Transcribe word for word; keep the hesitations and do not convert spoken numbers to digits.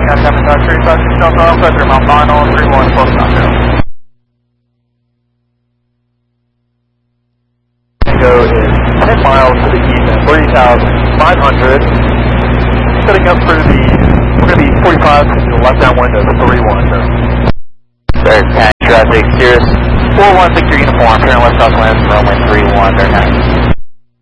Got seven dot three five six Delta Alpha, three mile final, three one, close knockdown. Go is ten miles to the east and three thousand five hundred. Setting up for the, we're going to be forty-five to the left downwind of three one, sir. Sir, Cat Traffic, Cirrus four one Victor Uniform, turn left southwest, runway three one, very nice.